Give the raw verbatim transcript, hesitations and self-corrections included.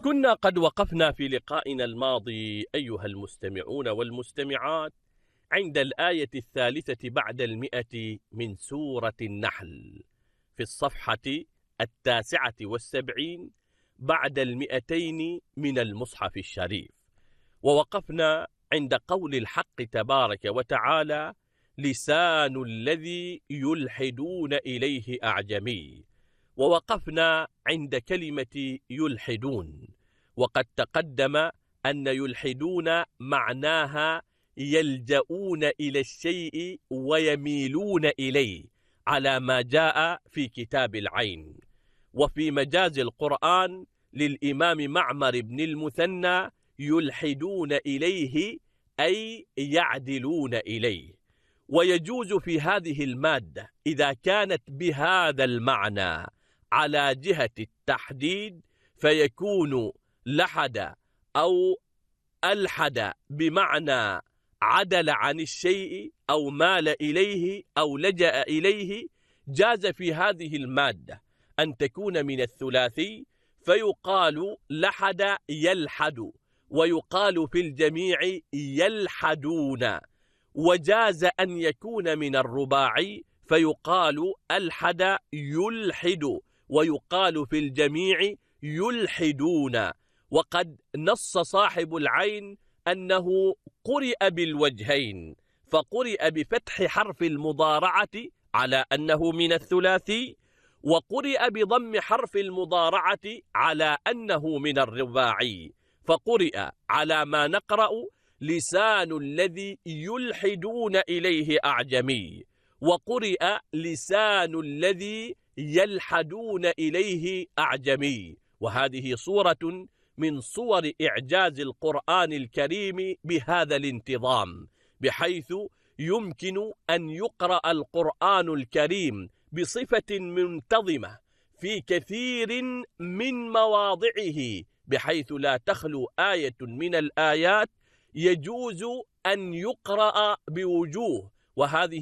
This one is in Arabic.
كنا قد وقفنا في لقائنا الماضي أيها المستمعون والمستمعات عند الآية الثالثة بعد المئة من سورة النحل في الصفحة التاسعة والسبعين بعد المئتين من المصحف الشريف، ووقفنا عند قول الحق تبارك وتعالى: لسان الذي يلحدون إليه أعجمي. ووقفنا عند كلمة يلحدون، وقد تقدم أن يلحدون معناها يلجؤون إلى الشيء ويميلون إليه على ما جاء في كتاب العين. وفي مجاز القرآن للإمام معمر بن المثنى يلحدون إليه أي يعدلون إليه. ويجوز في هذه المادة إذا كانت بهذا المعنى على جهة التحديد فيكون لحد أو ألحد بمعنى عدل عن الشيء أو مال إليه أو لجأ إليه. جاز في هذه المادة أن تكون من الثلاثي فيقال لحد يلحد، ويقال في الجميع يلحدون. وجاز أن يكون من الرباعي فيقال ألحد يلحد، ويقال في الجميع يلحدون. وقد نص صاحب العين أنه قرئ بالوجهين، فقرئ بفتح حرف المضارعة على أنه من الثلاثي، وقرئ بضم حرف المضارعة على أنه من الرباعي. فقرئ على ما نقرأ: لسان الذي يلحدون إليه أعجمي، وقرئ لسان الذي يلحدون إليه أعجمي. وهذه صورة من صور إعجاز القرآن الكريم بهذا الانتظام، بحيث يمكن أن يقرأ القرآن الكريم بصفة منتظمة في كثير من مواضعه، بحيث لا تخلو آية من الآيات يجوز أن يقرأ بوجوه. وهذه